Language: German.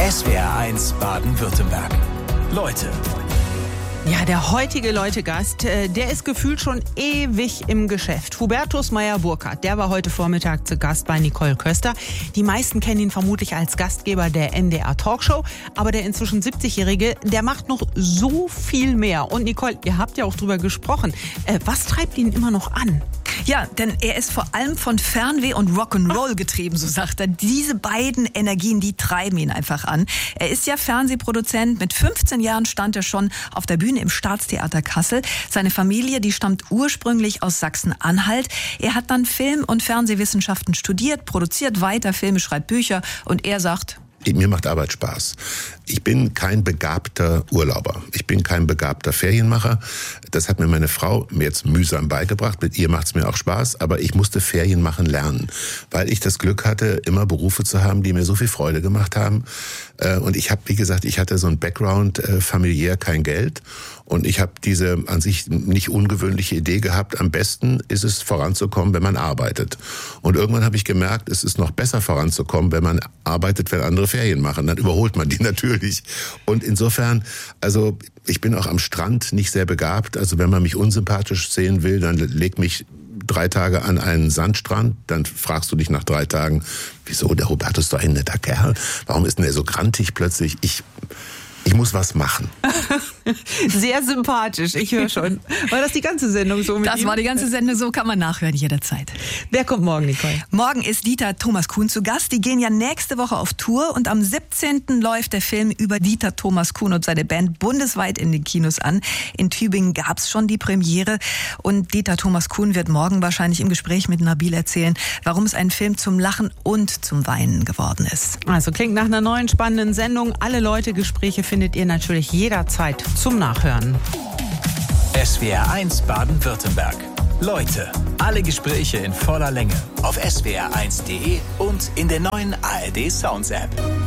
SWR1 Baden-Württemberg. Leute. Ja, der heutige Leute-Gast, der ist gefühlt schon ewig im Geschäft. Hubertus Meyer-Burkhardt, der war heute Vormittag zu Gast bei Nicole Köster. Die meisten kennen ihn vermutlich als Gastgeber der NDR Talkshow. Aber der inzwischen 70-Jährige, der macht noch so viel mehr. Und Nicole, ihr habt ja auch drüber gesprochen. Was treibt ihn immer noch an? Ja, denn er ist vor allem von Fernweh und Rock'n'Roll getrieben, so sagt er. Diese beiden Energien, die treiben ihn einfach an. Er ist ja Fernsehproduzent. Mit 15 Jahren stand er schon auf der Bühne im Staatstheater Kassel. Seine Familie, die stammt ursprünglich aus Sachsen-Anhalt. Er hat dann Film- und Fernsehwissenschaften studiert, produziert weiter Filme, schreibt Bücher und er sagt: Mir macht Arbeit Spaß. Ich bin kein begabter Urlauber. Ich bin kein begabter Ferienmacher. Das hat mir meine Frau mir jetzt mühsam beigebracht. Mit ihr macht es mir auch Spaß. Aber ich musste Ferien machen lernen, weil ich das Glück hatte, immer Berufe zu haben, die mir so viel Freude gemacht haben. Und ich habe, wie gesagt, ich hatte so einen Background, familiär kein Geld. Und ich habe diese an sich nicht ungewöhnliche Idee gehabt, am besten ist es voranzukommen, wenn man arbeitet. Und irgendwann habe ich gemerkt, es ist noch besser voranzukommen, wenn man arbeitet, wenn andere Ferien machen. Dann überholt man die natürlich. Und insofern, also ich bin auch am Strand nicht sehr begabt. Also wenn man mich unsympathisch sehen will, dann leg mich 3 Tage an einen Sandstrand, dann fragst du dich nach 3 Tagen, wieso, der Hubertus ist doch ein netter Kerl. Warum ist denn er so grantig plötzlich? Ich muss was machen. Sehr sympathisch, ich höre schon. War das die ganze Sendung so mit Das ihm? war die ganze Sendung, so kann man nachhören jederzeit. Wer kommt morgen, Nicole? Morgen ist Dieter Thomas Kuhn zu Gast. Die gehen ja nächste Woche auf Tour und am 17. läuft der Film über Dieter Thomas Kuhn und seine Band bundesweit in den Kinos an. In Tübingen gab es schon die Premiere und Dieter Thomas Kuhn wird morgen wahrscheinlich im Gespräch mit Nabil erzählen, warum es ein Film zum Lachen und zum Weinen geworden ist. Also klingt nach einer neuen spannenden Sendung. Alle Leute-Gespräche findet ihr natürlich jederzeit zum Nachhören. SWR1 Baden-Württemberg. Leute. Alle Gespräche in voller Länge auf swr1.de und in der neuen ARD Sounds App.